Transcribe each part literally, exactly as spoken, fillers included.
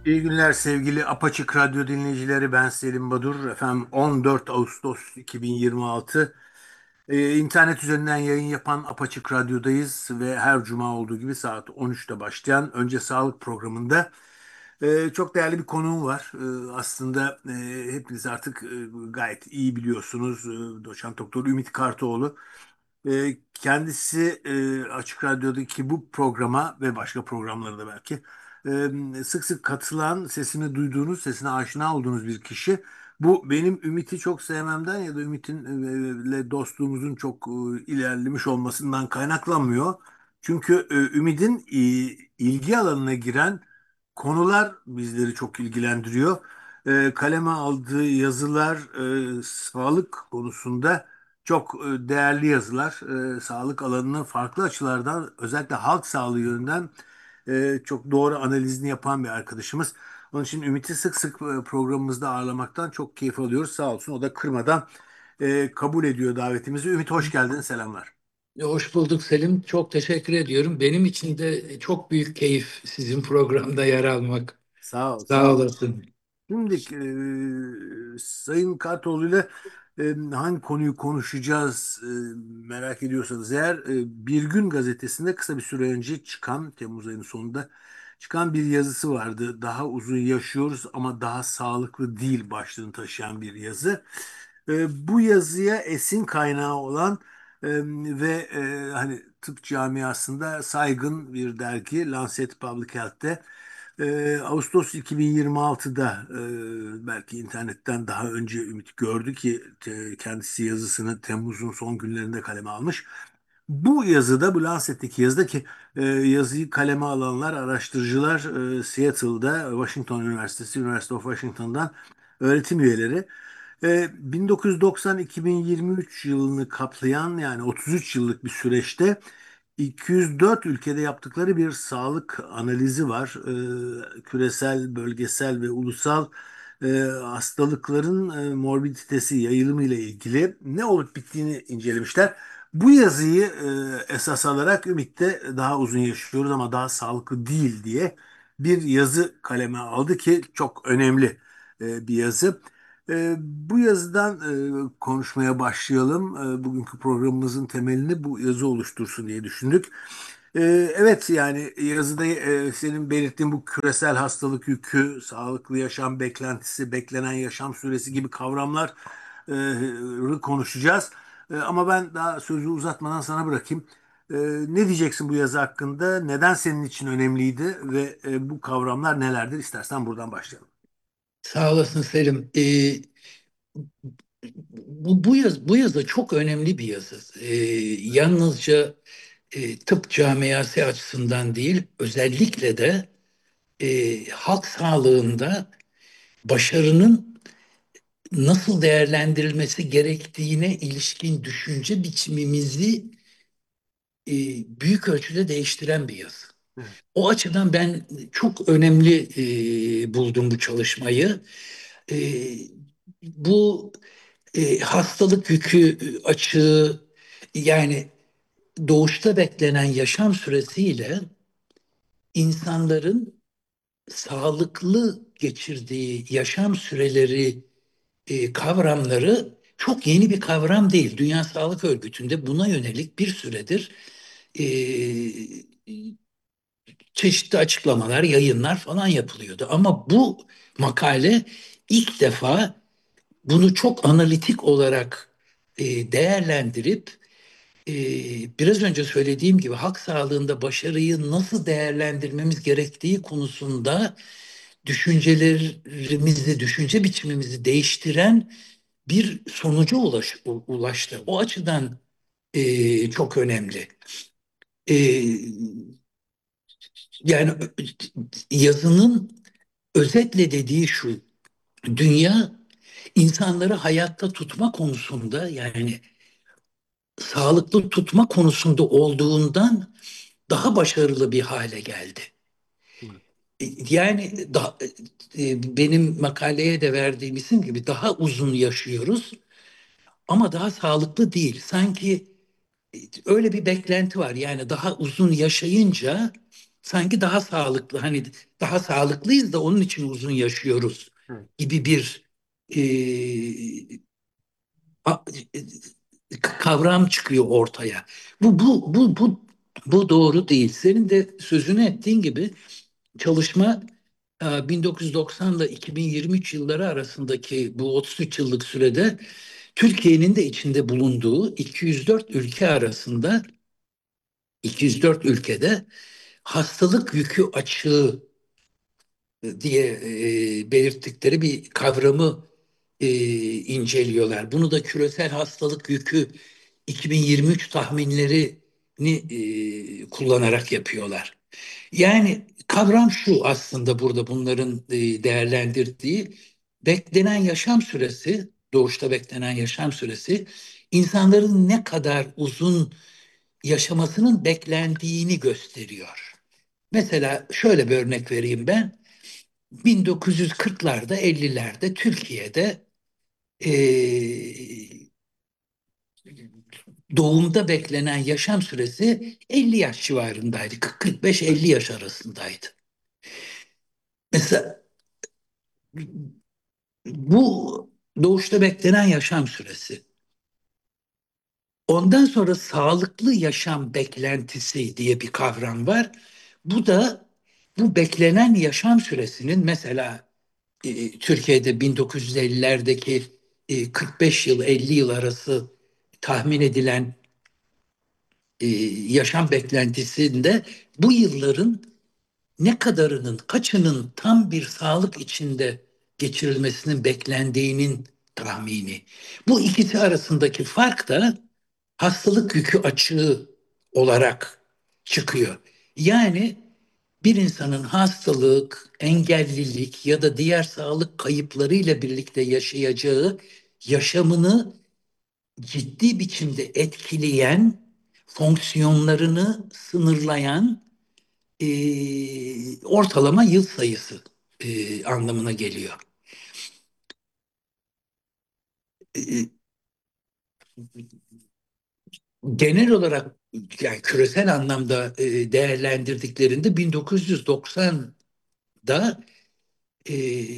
İyi günler sevgili Apaçık Radyo dinleyicileri. Ben Selim Badur. Efendim on dört Ağustos iki bin yirmi altı. Ee, internet üzerinden yayın yapan Apaçık Radyo'dayız ve her cuma olduğu gibi saat on üçte başlayan Önce Sağlık programında e, çok değerli bir konuğum var. E, aslında e, hepiniz artık e, gayet iyi biliyorsunuz. E, Doçent Doktor Ümit Kartoğlu. E, kendisi e, Açık Radyo'daki bu programa ve başka programlarda belki e, sık sık katılan, sesini duyduğunuz, sesine aşina olduğunuz bir kişi. Bu benim Ümit'i çok sevmemden ya da Ümit'in e, ile dostluğumuzun çok e, ilerlemiş olmasından kaynaklanmıyor. Çünkü e, Ümit'in e, ilgi alanına giren konular bizleri çok ilgilendiriyor. E, kaleme aldığı yazılar e, sağlık konusunda çok e, değerli yazılar. E, sağlık alanını farklı açılardan, özellikle halk sağlığı yönünden e, çok doğru analizini yapan bir arkadaşımız. Onun için Ümit'i sık sık e, programımızda ağırlamaktan çok keyif alıyoruz. Sağ olsun, o da kırmadan e, kabul ediyor davetimizi. Ümit, hoş geldin, selamlar. Hoş bulduk Selim. Çok teşekkür ediyorum. Benim için de çok büyük keyif sizin programda yer almak. Sağ ol, Sağ sağ ol. olasın. Şimdi e, Sayın Kartoğlu ile e, hangi konuyu konuşacağız e, merak ediyorsanız eğer, e, Bir Gün gazetesinde kısa bir süre önce çıkan, Temmuz ayının sonunda çıkan bir yazısı vardı. Daha uzun yaşıyoruz ama daha sağlıklı değil başlığını taşıyan bir yazı. E, bu yazıya esin kaynağı olan e, ve e, hani tıp camiasında saygın bir dergi Lancet Public Health'te ee, Ağustos iki bin yirmi altıda e, belki internetten daha önce Ümit gördü ki te- kendisi yazısını Temmuz'un son günlerinde kaleme almış. Bu yazıda, bu Lancet'teki yazıda ki e, yazıyı kaleme alanlar, araştırıcılar e, Seattle'da Washington Üniversitesi, University of Washington'dan öğretim üyeleri. E, bin dokuz yüz doksan-iki bin yirmi üç yılını kaplayan, yani otuz üç yıllık bir süreçte iki yüz dört ülkede yaptıkları bir sağlık analizi var. Ee, küresel, bölgesel ve ulusal e, hastalıkların e, morbiditesi, yayılımı ile ilgili ne olup bittiğini incelemişler. Bu yazıyı e, esas alarak Ümit'te daha uzun yaşıyoruz ama daha sağlıklı değil diye bir yazı kaleme aldı ki çok önemli e, bir yazı. E, bu yazıdan e, konuşmaya başlayalım. E, bugünkü programımızın temelini bu yazı oluştursun diye düşündük. E, evet, yani yazıda e, senin belirttiğin bu küresel hastalık yükü, sağlıklı yaşam beklentisi, beklenen yaşam süresi gibi kavramları konuşacağız. E, ama ben daha sözü uzatmadan sana bırakayım. E, ne diyeceksin bu yazı hakkında? Neden senin için önemliydi ve e, bu kavramlar nelerdir? İstersen buradan başlayalım. Sağ olasın Selim. Ee, bu, bu yaz, bu yazı çok önemli bir yazı. Ee, yalnızca e, tıp camiası açısından değil, özellikle de e, halk sağlığında başarının nasıl değerlendirilmesi gerektiğine ilişkin düşünce biçimimizi e, büyük ölçüde değiştiren bir yazı. Evet. O açıdan ben çok önemli e, buldum bu çalışmayı. E, bu e, hastalık yükü açığı, yani doğuşta beklenen yaşam süresiyle insanların sağlıklı geçirdiği yaşam süreleri e, kavramları çok yeni bir kavram değil. Dünya Sağlık Örgütü'nde buna yönelik bir süredir e, çeşitli açıklamalar, yayınlar falan yapılıyordu. Ama bu makale ilk defa bunu çok analitik olarak e, değerlendirip e, biraz önce söylediğim gibi halk sağlığında başarıyı nasıl değerlendirmemiz gerektiği konusunda düşüncelerimizi, düşünce biçimimizi değiştiren bir sonuca ulaş, ulaştı. O açıdan e, çok önemli. E, yani yazının özetle dediği şu: dünya insanları hayatta tutma konusunda, yani sağlıklı tutma konusunda olduğundan daha başarılı bir hale geldi. Evet. E, Yani da, e, benim makaleye de verdiğim isim gibi daha uzun yaşıyoruz ama daha sağlıklı değil. Sanki e, öyle bir beklenti var. Yani daha uzun yaşayınca sanki daha sağlıklı, hani daha sağlıklıyız da onun için uzun yaşıyoruz Hı. gibi bir e, a- e, kavram çıkıyor ortaya. Bu bu bu bu bu doğru değil. Senin de sözünü ettiğin gibi çalışma e, bin dokuz yüz doksan ile iki bin yirmi üç yılları arasındaki bu otuz üç yıllık sürede Türkiye'nin de içinde bulunduğu iki yüz dört ülke arasında iki yüz dört ülkede hastalık yükü açığı diye e, belirttikleri bir kavramı e, inceliyorlar. Bunu da küresel hastalık yükü iki bin yirmi üç tahminlerini e, kullanarak yapıyorlar. Yani kavram şu, aslında burada bunların e, değerlendirdiği beklenen yaşam süresi, doğuşta beklenen yaşam süresi insanların ne kadar uzun yaşamasının beklendiğini gösteriyor. Mesela şöyle bir örnek vereyim ben. bin dokuz yüz kırklarda ellilerde Türkiye'de eee, doğumda beklenen yaşam süresi elli yaş civarındaydı. kırk beş elli yaş arasındaydı. Mesela bu doğuşta beklenen yaşam süresi. Ondan sonra sağlıklı yaşam beklentisi diye bir kavram var. Bu da bu beklenen yaşam süresinin, mesela e, Türkiye'de bin dokuz yüz ellilerdeki e, kırk beş yıl elli yıl arası tahmin edilen e, yaşam beklentisinde bu yılların ne kadarının, kaçının tam bir sağlık içinde geçirilmesinin beklendiğinin tahmini. Bu ikisi arasındaki fark da hastalık yükü açığı olarak çıkıyor. Yani bir insanın hastalık, engellilik ya da diğer sağlık kayıplarıyla birlikte yaşayacağı yaşamını ciddi biçimde etkileyen, fonksiyonlarını sınırlayan e, ortalama yıl sayısı e, anlamına geliyor. E, Genel olarak, yani küresel anlamda e, değerlendirdiklerinde bin dokuz yüz doksanda e,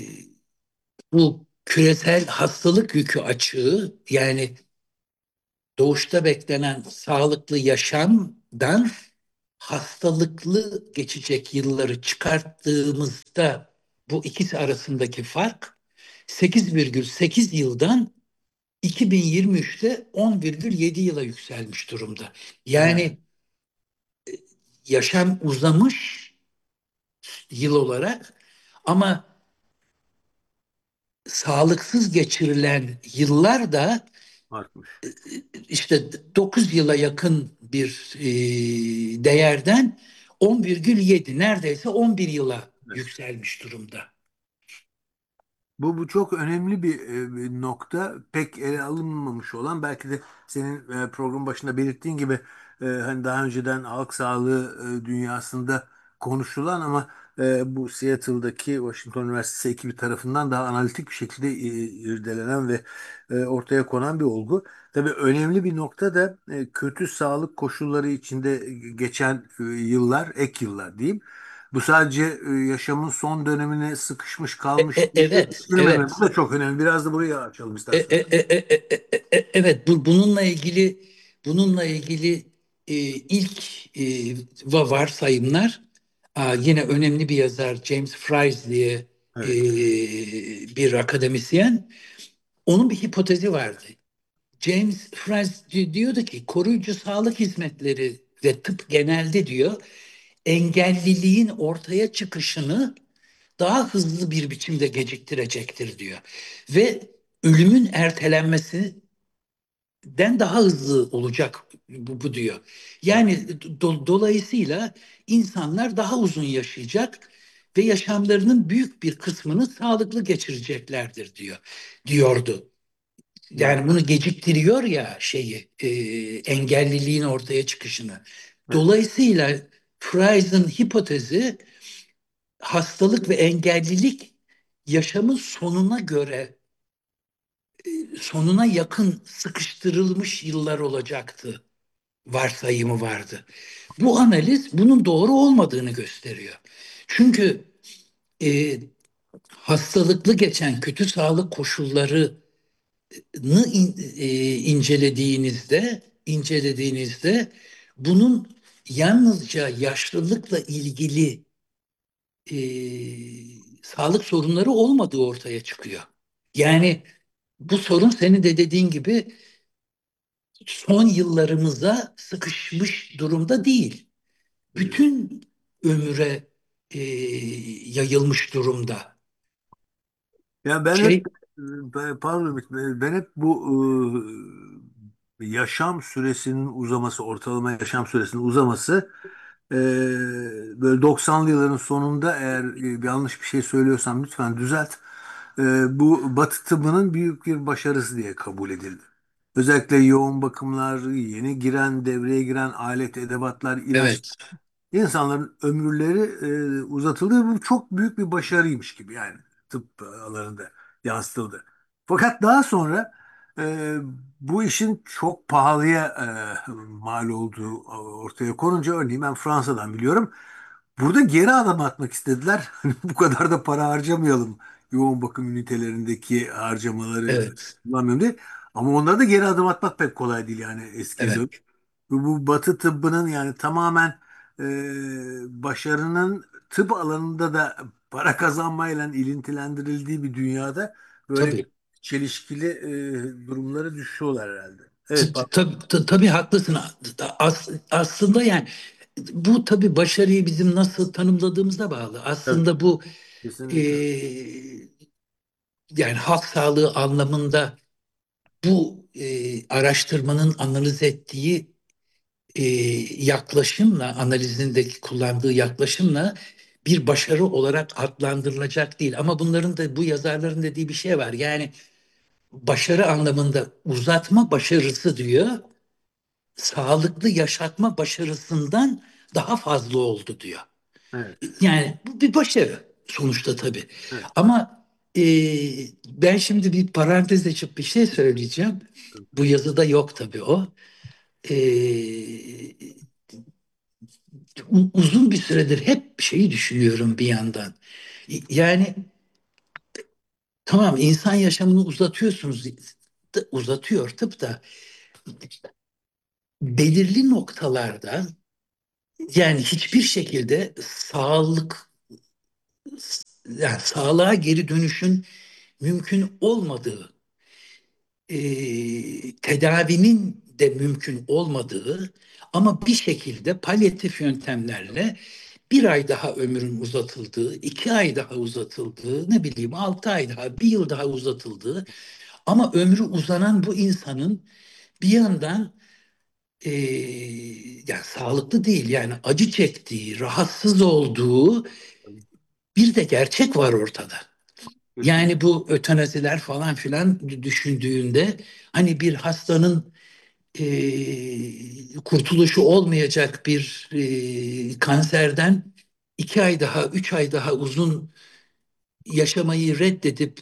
bu küresel hastalık yükü açığı, yani doğuşta beklenen sağlıklı yaşamdan hastalıklı geçecek yılları çıkarttığımızda bu ikisi arasındaki fark sekiz virgül sekiz yıldan iki bin yirmi üçte on virgül yedi yıla yükselmiş durumda. Evet. Yani yaşam uzamış yıl olarak, ama sağlıksız geçirilen yıllar da Artmış. işte dokuz yıla yakın bir e, değerden on virgül yedi, neredeyse on bir yıla Evet. yükselmiş durumda. Bu, bu çok önemli bir, e, bir nokta. Pek ele alınmamış olan, belki de senin e, program başında belirttiğin gibi e, hani daha önceden halk sağlığı e, dünyasında konuşulan ama e, bu Seattle'daki Washington Üniversitesi ekibi tarafından daha analitik bir şekilde e, irdelenen ve e, ortaya konan bir olgu. Tabii önemli bir nokta da e, kötü sağlık koşulları içinde geçen e, yıllar, ek yıllar diyeyim. Bu sadece e, yaşamın son dönemine sıkışmış E, kalmış e, diye evet, düşünmeme. Bu evet. da çok önemli. Biraz da burayı açalım E, istersen. e, e, e, e, e, e, evet, bu, bununla ilgili bununla ilgili e, ilk e, va- varsayımlar, aa, yine önemli bir yazar James Fries diye e, Evet. bir akademisyen, onun bir hipotezi vardı. James Fries di- diyordu ki koruyucu sağlık hizmetleri ve tıp genelde, diyor, engelliliğin ortaya çıkışını daha hızlı bir biçimde geciktirecektir diyor. Ve ölümün ertelenmesinden daha hızlı olacak bu, bu diyor. Evet. Yani do- dolayısıyla insanlar daha uzun yaşayacak ve yaşamlarının büyük bir kısmını sağlıklı geçireceklerdir diyor, diyordu. Evet. Yani bunu geciktiriyor ya, şeyi, e, engelliliğin ortaya çıkışını. Evet. Dolayısıyla Fries'ın hipotezi, hastalık ve engellilik yaşamın sonuna göre, sonuna yakın sıkıştırılmış yıllar olacaktı varsayımı vardı. Bu analiz bunun doğru olmadığını gösteriyor. Çünkü e, hastalıklı geçen kötü sağlık koşullarını in- e, incelediğinizde incelediğinizde bunun yalnızca yaşlılıkla ilgili e, sağlık sorunları olmadığı ortaya çıkıyor. Yani bu sorun senin de dediğin gibi son yıllarımıza sıkışmış durumda değil. Evet. Bütün ömüre e, yayılmış durumda. Ya ben hep Şey, e, pardon ben hep bu e, yaşam süresinin uzaması, ortalama yaşam süresinin uzaması, e, böyle doksanlı yılların sonunda, eğer e, yanlış bir şey söylüyorsam lütfen düzelt. E, bu Batı tıbbının büyük bir başarısı diye kabul edildi. Özellikle yoğun bakımlar, yeni giren, devreye giren alet, edevatlar, ilaç, evet, İnsanların ömürleri e, uzatıldı. Bu çok büyük bir başarıymış gibi, yani tıp alanında yansıtıldı. Fakat daha sonra e, bu işin çok pahalıya e, mal olduğu ortaya konunca, örneğin ben Fransa'dan biliyorum. Burada geri adım atmak istediler. Hani bu kadar da para harcamayalım, yoğun bakım ünitelerindeki harcamaları evet, kullanmayalım diye. Ama onlara da geri adım atmak pek kolay değil, yani eskiye dön. evet, Bu, bu Batı tıbbının, yani tamamen e, başarının tıp alanında da para kazanmayla ilintilendirildiği bir dünyada böyle tabii. çelişkili e, durumlara düşüyorlar herhalde. Evet, T- t- pardon. Tabii, t- tabii haklısın. As- aslında yani bu tabii başarıyı bizim nasıl tanımladığımıza bağlı. Tabii, Aslında bu e, kesinlikle. yani halk sağlığı anlamında bu e, araştırmanın analiz ettiği e, yaklaşımla, analizindeki kullandığı yaklaşımla bir başarı olarak adlandırılacak değil. Ama bunların da bu yazarların dediği bir şey var. Yani başarı anlamında uzatma başarısı diyor, sağlıklı yaşatma başarısından daha fazla oldu diyor. Evet, Yani bu bir başarı sonuçta tabii. evet. Ama e, ben şimdi bir parantez açıp bir şey söyleyeceğim. Bu yazıda yok tabii o. E, u- Uzun bir süredir hep şeyi düşünüyorum bir yandan. Yani tamam, insan yaşamını uzatıyorsunuz, uzatıyor tıp da belirli noktalarda yani hiçbir şekilde sağlık yani sağlığa geri dönüşün mümkün olmadığı, e, tedavinin de mümkün olmadığı ama bir şekilde palyatif yöntemlerle bir ay daha ömrün uzatıldığı, iki ay daha uzatıldığı, ne bileyim altı ay daha, bir yıl daha uzatıldığı ama ömrü uzanan bu insanın bir yandan e, yani sağlıklı değil, yani acı çektiği, rahatsız olduğu bir de gerçek var ortada. Kesin. Yani bu ötenaziler falan filan düşündüğünde hani bir hastanın e, kurtuluşu olmayacak bir e, kanserden iki ay daha, üç ay daha uzun yaşamayı reddedip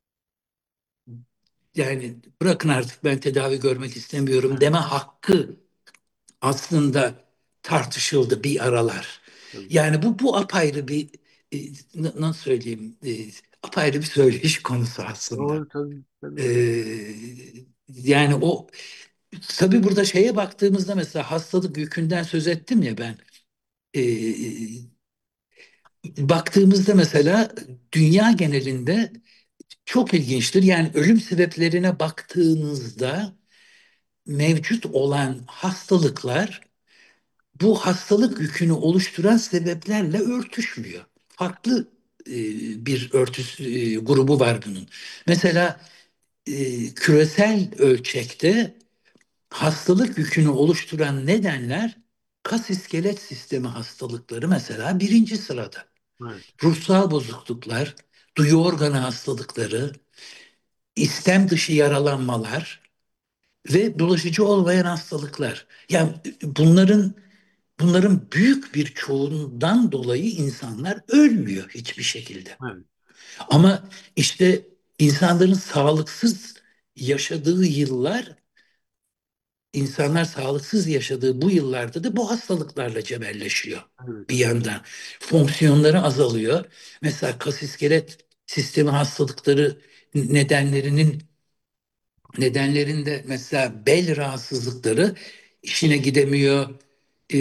yani bırakın artık ben tedavi görmek istemiyorum Evet, deme hakkı aslında tartışıldı bir aralar. tabii. Yani bu bu apayrı bir e, n- nasıl söyleyeyim e, apayrı bir söyleyiş konusu aslında. Doğru, tabii, tabii. Ee, Yani o tabii burada şeye baktığımızda mesela hastalık yükünden söz ettim ya ben. Ee, Baktığımızda mesela dünya genelinde çok ilginçtir. Yani ölüm sebeplerine baktığınızda mevcut olan hastalıklar bu hastalık yükünü oluşturan sebeplerle örtüşmüyor. Farklı e, bir örtüs e, grubu var bunun. Mesela e, küresel ölçekte hastalık yükünü oluşturan nedenler kas iskelet sistemi hastalıkları mesela birinci sırada. Evet, Ruhsal bozukluklar, duyu organı hastalıkları, istem dışı yaralanmalar ve bulaşıcı olmayan hastalıklar. Yani bunların bunların büyük bir çoğundan dolayı insanlar ölmüyor hiçbir şekilde. evet. Ama işte insanların sağlıksız yaşadığı yıllar insanlar sağlıksız yaşadığı bu yıllarda da bu hastalıklarla cebelleşiyor Evet. bir yandan. Fonksiyonları azalıyor. Mesela kas iskelet sistemi hastalıkları nedenlerinin nedenlerinde mesela bel rahatsızlıkları, işine gidemiyor, ee,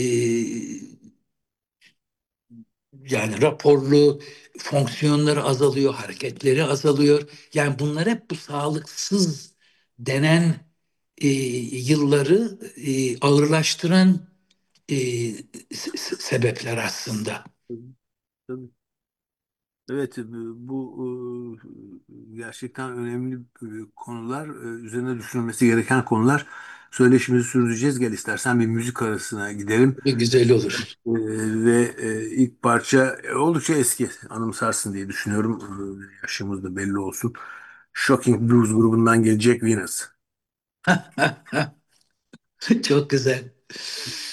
yani raporlu fonksiyonları azalıyor, hareketleri azalıyor. Yani bunlar hep bu sağlıksız denen e, yılları e, ağırlaştıran e, s- s- sebepler aslında. Tabii, tabii. Evet, bu e, gerçekten önemli e, konular, e, üzerine düşünülmesi gereken konular. Söyleşimizi sürdüreceğiz. Gel istersen bir müzik arasına gidelim. Ve güzel olur. E, Ve e, ilk parça e, oldukça eski, anımsarsın diye düşünüyorum. E, Yaşımız da belli olsun. Shocking Blues grubundan gelecek Venus. Çok güzel.